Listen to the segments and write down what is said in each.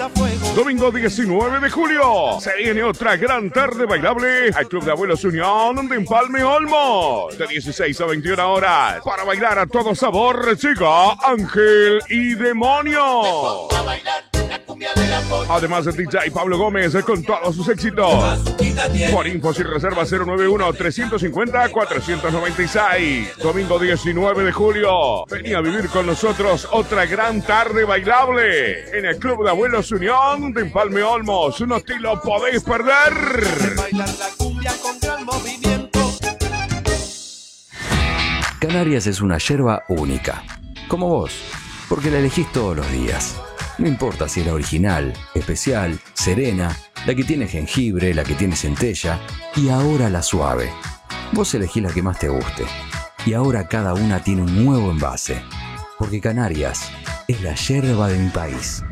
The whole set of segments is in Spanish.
Domingo 19 de julio se viene otra gran tarde bailable al Club de Abuelos Unión de Empalme Olmos, de 16 a 21 horas, para bailar a todo sabor, chica, ángel y demonio. Además de DJ Pablo Gómez con todos sus éxitos. Por infos y reservas 091-350-496. Domingo 19 de julio. Vení a vivir con nosotros otra gran tarde bailable en el Club de Abuelos Unión de Empalme Olmos. No te lo podéis perder. Canarias es una yerba única, como vos, porque la elegís todos los días. No importa si es la original, especial, serena, la que tiene jengibre, la que tiene centella y ahora la suave. Vos elegís la que más te guste. Y ahora cada una tiene un nuevo envase. Porque Canarias es la yerba de mi país.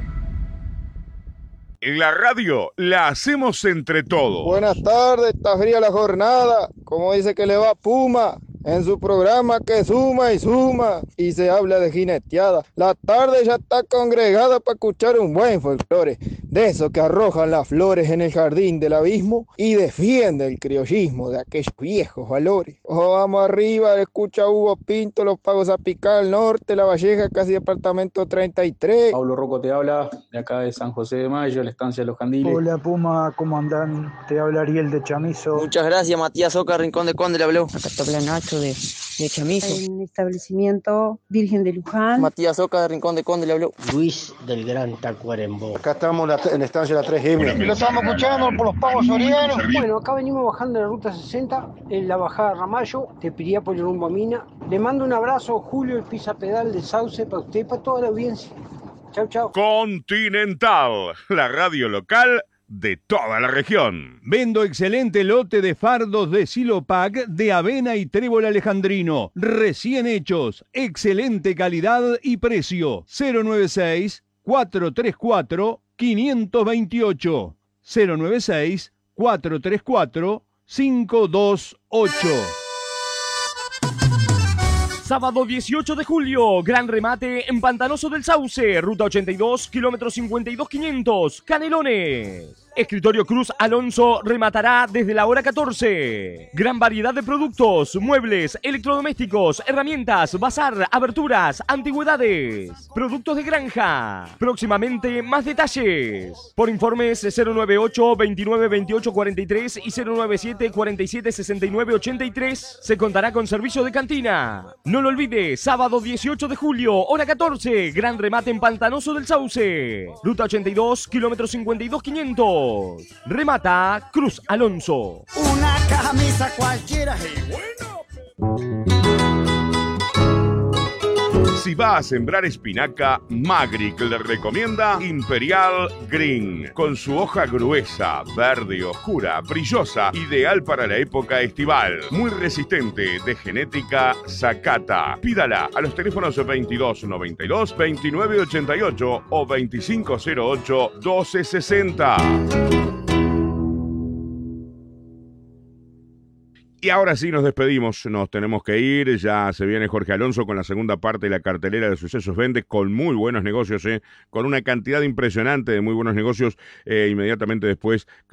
La radio la hacemos entre todos. Buenas tardes, está fría la jornada. Como dice que le va Puma en su programa que suma y se habla de jineteada. La tarde ya está congregada para escuchar un buen folclore, de esos que arrojan las flores en el jardín del abismo y defiende el criollismo de aquellos viejos valores. Ojo, vamos arriba, escucha Hugo Pinto, Los Pagos a Picar al norte, La Valleja, casi departamento 33. Pablo Rocco te habla, de acá de San José de Mayo, la estancia de Los Candiles. Hola Puma, ¿cómo andan? Te habla Ariel de Chamizo. Muchas gracias, Matías Oca, Rincón de Conde le habló. Acá te habla Nacho de Chamizo. En establecimiento Virgen de Luján. Matías Oca, de Rincón de Conde le habló. Luis del Gran Tacuarembó. Acá estamos en la estancia de la 3M. Lo estamos escuchando por los pagos sorianos. Bueno, acá venimos bajando la ruta 60, en la bajada Ramallo, de Piriápolis rumbo a Mina. Le mando un abrazo, Julio, el pisapedal del Sauce, para usted y para toda la audiencia. Chau, chau. Continental, la radio local de toda la región. Vendo excelente lote de fardos de Silopac de avena y trébol alejandrino. Recién hechos. Excelente calidad y precio. 096-434-528. 096-434-528. Sábado 18 de julio, gran remate en Pantanoso del Sauce, ruta 82, kilómetro 52,500, Canelones. Escritorio Cruz Alonso rematará desde la hora 14. Gran variedad de productos, muebles, electrodomésticos, herramientas, bazar, aberturas, antigüedades, productos de granja. Próximamente más detalles. Por informes 098 29 28 43 y 097 47 69 83 se contará con servicio de cantina. No lo olvides, sábado 18 de julio, hora 14, gran remate en Pantanoso del Sauce, ruta 82, kilómetro 52,500. Remata Cruz Alonso. Una camisa cualquiera y bueno. Si va a sembrar espinaca, Magric le recomienda Imperial Green, con su hoja gruesa, verde oscura, brillosa, ideal para la época estival, muy resistente, de genética Sakata. Pídala a los teléfonos 2292 2988 o 2508 1260. Y ahora sí nos despedimos, nos tenemos que ir, ya se viene Jorge Alonso con la segunda parte de la cartelera de Sucesos Vende, con muy buenos negocios, con una cantidad impresionante de muy buenos negocios, inmediatamente después